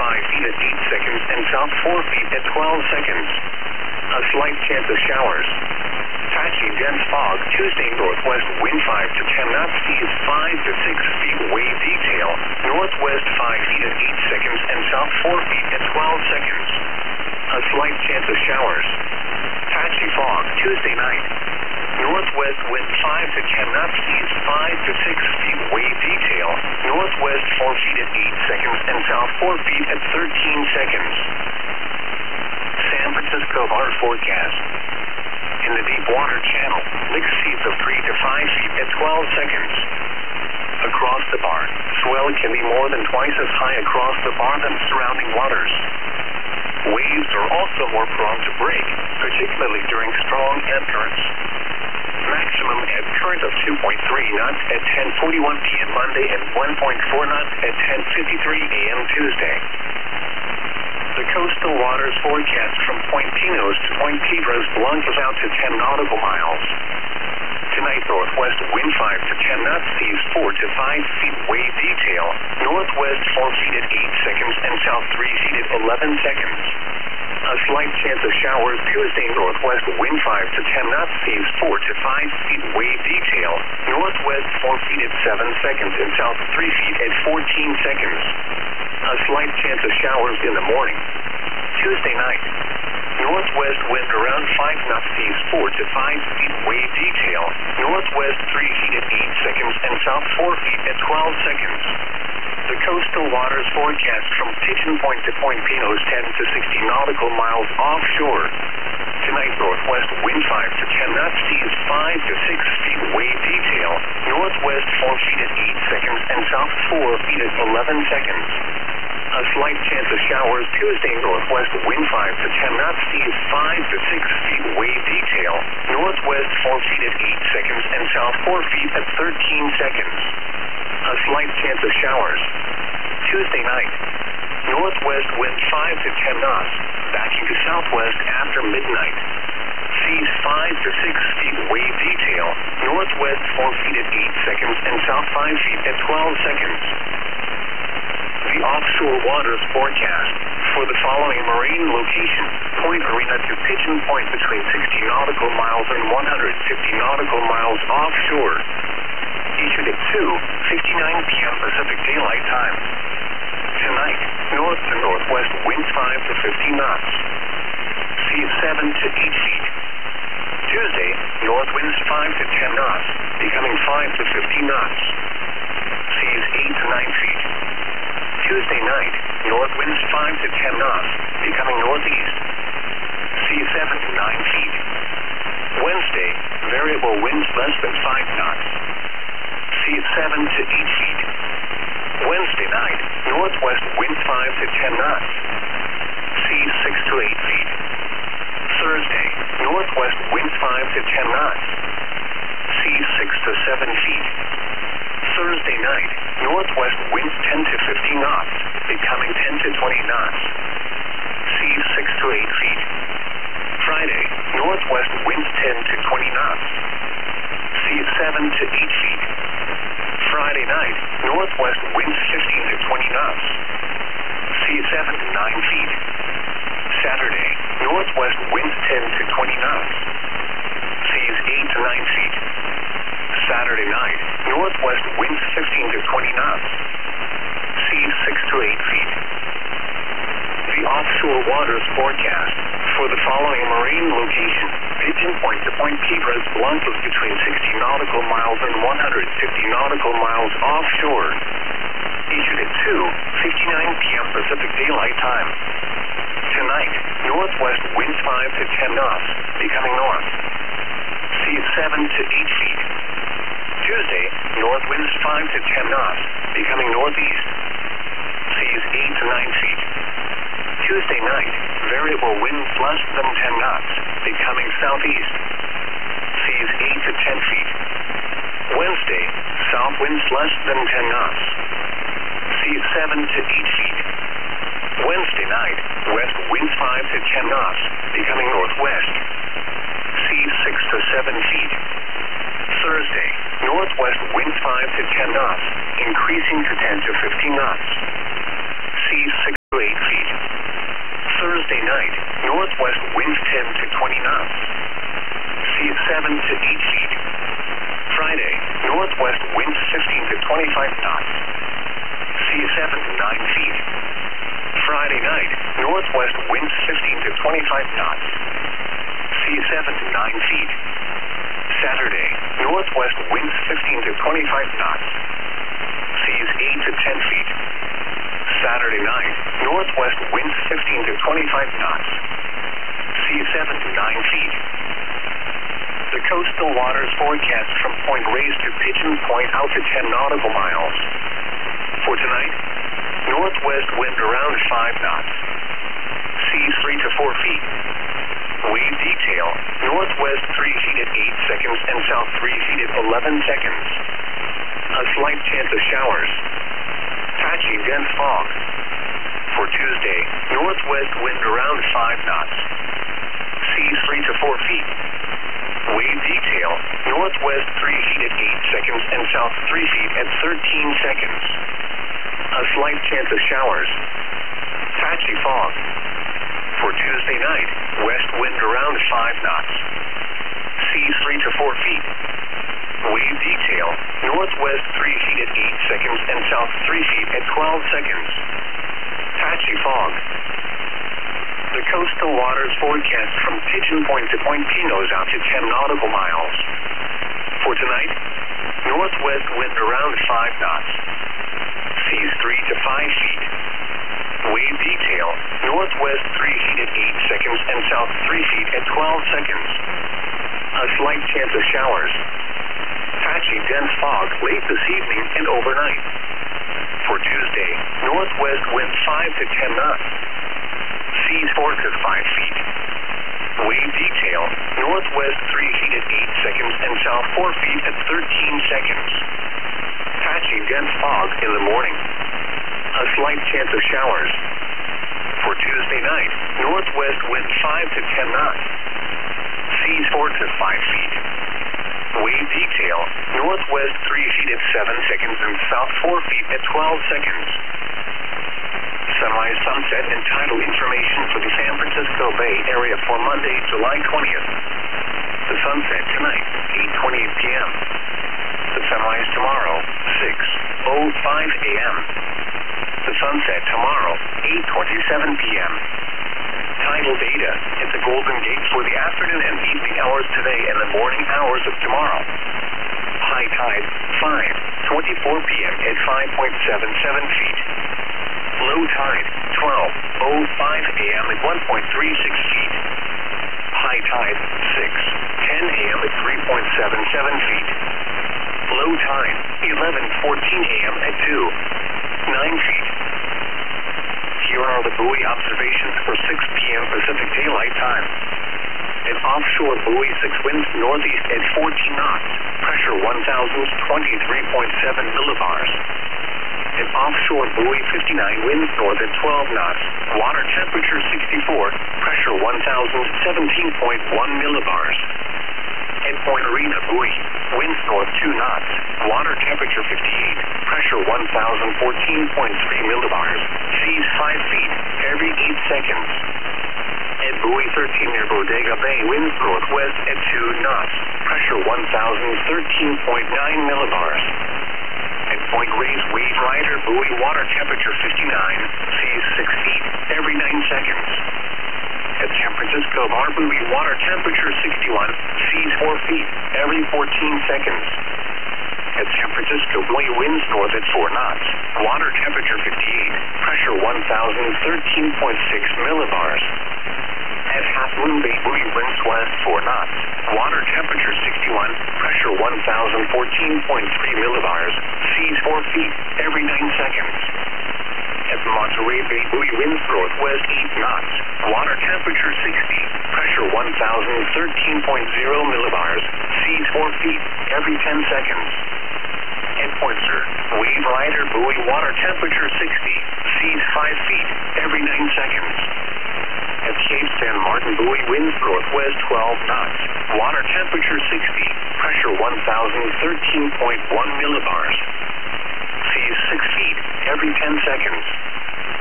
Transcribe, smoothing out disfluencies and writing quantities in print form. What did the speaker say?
5 feet at 8 seconds and south 4 feet at 12 seconds. A slight chance of showers. Patchy dense fog. Tuesday, northwest wind 5 to 10 knots, seas 5 to 6 feet. Wave detail. Northwest 5 feet at 8 seconds and south 4 feet at 12 seconds. A slight chance of showers. Patchy fog. Tuesday night. Northwest wind 5 to 10 knots, seas 5 to 6 feet. Wave detail. Northwest 4 feet at 8 seconds and south 4 feet at 13 seconds. San Francisco water forecast. In the deep water channel, mixed seas of 3 to 5 feet at 12 seconds. Across the bar, swell can be more than twice as high across the bar than surrounding waters. Waves are also more prone to break, particularly during strong ebb currents. Maximum ebb current of 2.3 knots at 10:41 p.m. Monday and 1.4 knots at 10:53 a.m. Tuesday. The coastal waters forecast from Point Pinos to Point Piedras Blancas out to 10 nautical miles. Tonight, northwest wind 5 to 10 knots, seas 4 to 5 feet. Wave detail. Northwest 4 feet at 8 seconds and south 3 feet at 11 seconds. A slight chance of showers. Tuesday, northwest wind 5 to 10 knots, seas 4 to 5 feet. Wave detail. Northwest 4 feet at 7 seconds and south 3 feet at 14 seconds. A slight chance of showers in the morning. Tuesday night. Northwest wind around 5 knots, seas 4 to 5 feet. Wave detail. Northwest 3 feet at 8 seconds and south 4 feet at 12 seconds. The coastal waters forecast from Pigeon Point to Point Pinos 10 to 60 nautical miles offshore. Tonight, northwest wind 5 to 10 knots, seas 5 to 6 feet. Wave detail. Northwest 4 feet at 8 seconds and south 4 feet at 11 seconds. A slight chance of showers. Tuesday, northwest wind 5 to 10 knots, seas 5 to 6 feet. Wave detail. Northwest 4 feet at 8 seconds and south 4 feet at 13 seconds. A slight chance of showers. Tuesday night. Northwest wind 5 to 10 knots, backing to southwest after midnight. Seas 5 to 6 feet. Wave detail. Northwest 4 feet at 8 seconds and south 5 feet at 12 seconds. The offshore waters forecast for the following marine location: Point Arena to Pigeon Point between 60 nautical miles and 150 nautical miles offshore. Issued at 2:59 p.m. Pacific Daylight Time. Tonight, north to northwest winds 5 to 15 knots. Seas 7 to 8 feet. Tuesday, north winds 5 to 10 knots, becoming 5 to 15 knots. Seas 8 to 9 feet. Tuesday night, north winds 5 to 10 knots, becoming northeast. Seas 7 to 9 feet. Wednesday, variable winds less than 5 knots. Seas 7 to 8 feet. Wednesday night, northwest winds 5 to 10 knots. Seas 6 to 8 feet. Thursday, northwest winds 5 to 10 knots. Seas 6 to 7 feet. Thursday night, northwest winds 10 to 15 knots, becoming 10 to 20 knots. Seas 6 to 8 feet. Friday, northwest winds 10 to 20 knots. Seas 7 to 8 feet. Friday night, northwest winds 15 to 20 knots. Seas 7 to 9 feet. Saturday, northwest winds 10 to 20 knots. Seas 8 to 9 feet. Saturday night, northwest winds 15 to 20 knots. Seas 6 to 8 feet. The offshore waters forecast for the following marine location: Pigeon Point to Point Piedras Blancas between 60 nautical miles and 150 nautical miles offshore. Issued at 2:59 p.m. Pacific Daylight Time. Tonight, northwest winds 5 to 10 knots, becoming north. Seas 7 to 8 feet. Tuesday, north winds 5 to 10 knots, becoming northeast. Seas 8 to 9 feet. Tuesday night, variable winds less than 10 knots, becoming southeast. Seas 8 to 10 feet. Wednesday, south winds less than 10 knots. Seas 7 to 8 feet. Wednesday night, west winds 5 to 10 knots, becoming northwest. Seas 6 to 7 feet. Thursday, northwest winds 5 to 10 knots, increasing to 10 to 15 knots. Seas 6 to 8 northwest winds 15 to 25 knots. Seas 7 to 9 feet. Saturday, northwest winds 15 to 25 knots. Seas 8 to 10 feet. Saturday night, northwest winds 15 to 25 knots. Seas 7 to 9 feet. The coastal waters forecast from Point Reyes to Pigeon Point out to 10 nautical miles. For tonight, northwest wind around 5 knots. Seas 3 to 4 feet. Wave detail, northwest 3 feet at 8 seconds and south 3 feet at 11 seconds. A slight chance of showers. Patchy dense fog. For Tuesday, northwest wind around 5 knots. Seas 3 to 4 feet. Wave detail, northwest 3 feet at 8 seconds and south 3 feet at 13 seconds. A slight chance of showers. Patchy fog. For Tuesday night, west wind around 5 knots. Seas 3 to 4 feet. Wave detail, northwest 3 feet at 8 seconds and south 3 feet at 12 seconds. Patchy fog. The coastal waters forecast from Pigeon Point to Point Pinos out to 10 nautical miles. For tonight, northwest wind around 5 knots. Seas 3 to 5 feet. Wave detail, northwest 3 feet at 8 seconds and south 3 feet at 12 seconds. A slight chance of showers. Patchy dense fog late this evening and overnight. For Tuesday, northwest wind 5 to 10 knots. Seas 4 to 5 feet. Wave detail, northwest 3 feet at 8 seconds and south 4 feet at 13 seconds. Patchy dense fog in the morning. A slight chance of showers. For Tuesday night, northwest wind 5 to 10 knots. Seas 4 to 5 feet. Wave detail, northwest 3 feet at 7 seconds and south 4 feet at 12 seconds. Sunrise, sunset, and tidal information for the San Francisco Bay Area for Monday, July 20th. The sunset tonight, 8:28 p.m. The sunrise tomorrow, 6:05 a.m. The sunset tomorrow, 8:27 p.m. Tidal data at the Golden Gate for the afternoon and evening hours today and the morning hours of tomorrow. High tide, 5:24 p.m. at 5.77 feet. Low tide, 12:05 a.m. at 1.36 feet. High tide, 6:10 a.m. at 3.77 feet. Low tide, 11:14 a.m. at 2.9 feet. Here are the buoy observations for 6 p.m. Pacific Daylight Time. An offshore buoy 6 winds northeast at 14 knots, pressure 1,023.7 millibars. An offshore buoy 59 winds north at 12 knots, water temperature 64, pressure 1,017.1 millibars. At Point Arena buoy, winds north 2 knots, water temperature 58, pressure 1,014.3 millibars, seas 5 feet every 8 seconds. At buoy 13 near Bodega Bay, winds northwest at 2 knots, pressure 1,013.9 millibars. At Point Reyes Wave Rider buoy, water temperature 59, seas 6 feet every 9 seconds. At San Francisco Bar buoy, water temperature 61, seas 4 feet every 14 seconds. At San Francisco buoy, winds north at 4 knots, water temperature 58, pressure 1,013.6 millibars. At Half Moon Bay buoy, winds west 4 knots, water temperature 61, pressure 1,014.3 millibars, seas 4 feet every 9 seconds. At Monterey Bay buoy, winds northwest 8 knots, water temperature 60, pressure 1,013.0 millibars, seas 4 feet every 10 seconds. At Point Sur, Wave Rider buoy, water temperature 60, seas 5 feet every 9 seconds. At Cape San Martin buoy, winds northwest 12 knots, water temperature 60, pressure 1,013.1 millibars. Seas 6 feet every 10 seconds.